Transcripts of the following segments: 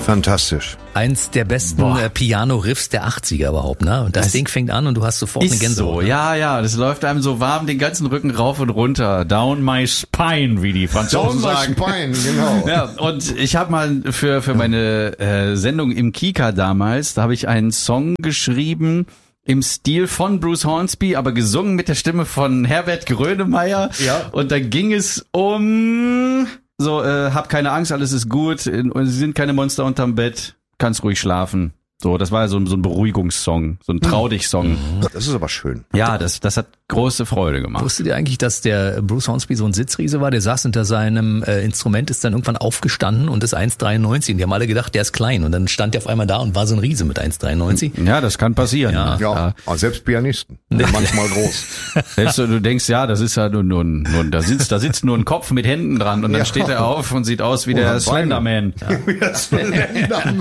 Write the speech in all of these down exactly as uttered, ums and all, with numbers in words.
Fantastisch. Eins der besten äh, Piano-Riffs der achtziger überhaupt, ne? Und das, das Ding fängt an und du hast sofort eine Gänsehaut. So, ne? ja, ja, das läuft einem so warm den ganzen Rücken rauf und runter. Down my spine, wie die Franzosen sagen. Down my spine, genau. Ja, und ich habe mal für für meine äh, Sendung im Kika damals, da habe ich einen Song geschrieben im Stil von Bruce Hornsby, aber gesungen mit der Stimme von Herbert Grönemeyer. Ja. Und da ging es um so, äh, hab keine Angst, alles ist gut, sie sind keine Monster unterm Bett, kannst ruhig schlafen. So, das war so, so ein Beruhigungssong, so ein Trau-dich-Song. Das ist aber schön. Ja, das das hat große Freude gemacht. Wusstet ihr eigentlich, dass der Bruce Hornsby so ein Sitzriese war? Der saß hinter seinem äh, Instrument, ist dann irgendwann aufgestanden und ist eins Komma dreiundneunzig. Und die haben alle gedacht, der ist klein. Und dann stand der auf einmal da und war so ein Riese mit eins Komma dreiundneunzig. Ja, das kann passieren. Ja. Ja, aber selbst Pianisten. Manchmal groß. Selbst du denkst, ja, das ist ja nur, nur, nur da sitzt, da sitzt nur ein Kopf mit Händen dran und dann Ja. steht er auf und sieht aus wie der Oder Slenderman. Ja. Slenderman.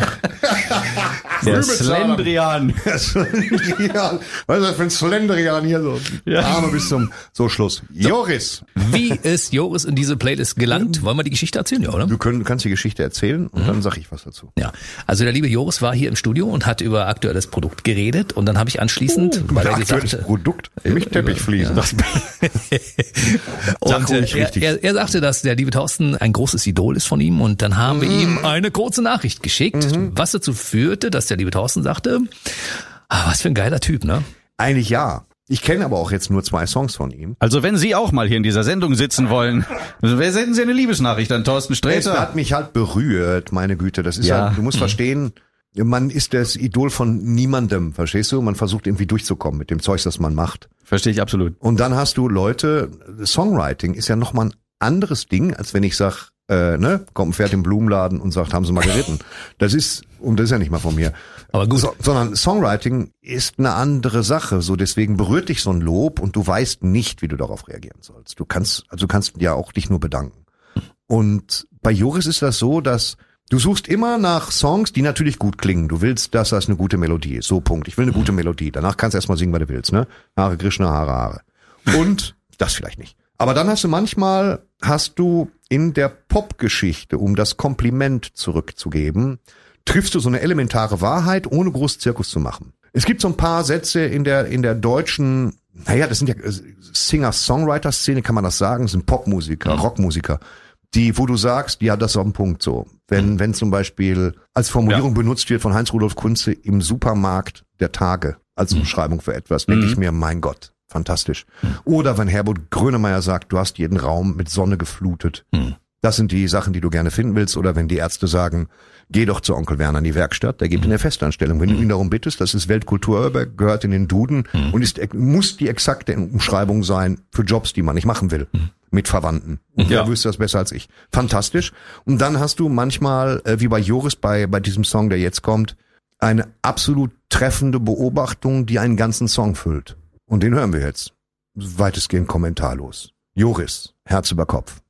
Der Slendrian. Slendrian. Was ist das für ein Slendrian hier so? Ja. Arme bis zum so Schluss. Joris. Wie ist Joris in diese Playlist gelangt? Wollen wir die Geschichte erzählen, ja, oder? Du können, kannst die Geschichte erzählen und dann sag ich was dazu. Ja, also der liebe Joris war hier im Studio und hat über aktuelles Produkt geredet und dann habe ich anschließend, weil er Aktuelles gesagt Produkt, mich Teppichfliesen. Ja. Sag und ruhig äh, er, richtig. er, er sagte, dass der liebe Thorsten ein großes Idol ist von ihm und dann haben wir ihm eine kurze Nachricht geschickt, was dazu führte, dass der liebe Thorsten sagte, ah, was für ein geiler Typ, ne? Eigentlich ja. Ich kenne aber auch jetzt nur zwei Songs von ihm. Also wenn Sie auch mal hier in dieser Sendung sitzen wollen, wer senden Sie eine Liebesnachricht an Thorsten Es Sträter? hat mich halt berührt, meine Güte. Das ist Ja. halt, du musst verstehen, man ist das Idol von niemandem, verstehst du? Man versucht irgendwie durchzukommen mit dem Zeugs, das man macht. Verstehe ich absolut. Und dann hast du Leute, Songwriting ist ja nochmal ein anderes Ding, als wenn ich sag, äh, ne, kommt ein Pferd im Blumenladen und sagt, haben Sie mal geritten. Das ist, und das ist ja nicht mal von mir. Aber gut. So, sondern Songwriting ist eine andere Sache. So deswegen berührt dich so ein Lob und du weißt nicht, wie du darauf reagieren sollst. Du kannst, also du kannst ja auch dich nur bedanken. Und bei Joris ist das so, dass du suchst immer nach Songs, die natürlich gut klingen. Du willst, dass das eine gute Melodie ist. So, Punkt. Ich will eine gute Melodie. Danach kannst du erstmal singen, was du willst, ne? Hare Krishna, Hare Hare. Und das vielleicht nicht. Aber dann hast du manchmal, hast du in der Popgeschichte, um das Kompliment zurückzugeben, triffst du so eine elementare Wahrheit, ohne groß Zirkus zu machen. Es gibt so ein paar Sätze in der, in der deutschen, naja, das sind ja Singer-Songwriter-Szene, kann man das sagen, das sind Popmusiker, Mhm. Rockmusiker, die, wo du sagst, ja, das ist auf den Punkt so. Wenn, mhm. wenn zum Beispiel als Formulierung ja. benutzt wird von Heinz-Rudolf Kunze im Supermarkt der Tage, als Umschreibung für etwas, denke Mhm. ich mir, mein Gott, fantastisch. Mhm. Oder wenn Herbert Grönemeyer sagt, du hast jeden Raum mit Sonne geflutet. Mhm. Das sind die Sachen, die du gerne finden willst. Oder wenn die Ärzte sagen, geh doch zu Onkel Werner in die Werkstatt, der gibt in der Festanstellung. Wenn du ihn darum bittest, das ist Weltkulturerbe, gehört in den Duden mhm. und ist, muss die exakte Umschreibung sein für Jobs, die man nicht machen will, mhm. mit Verwandten. Und ja. der wüsste das besser als ich. Fantastisch. Und dann hast du manchmal, äh, wie bei Joris, bei, bei diesem Song, der jetzt kommt, eine absolut treffende Beobachtung, die einen ganzen Song füllt. Und den hören wir jetzt. Weitestgehend kommentarlos. Joris, Herz über Kopf.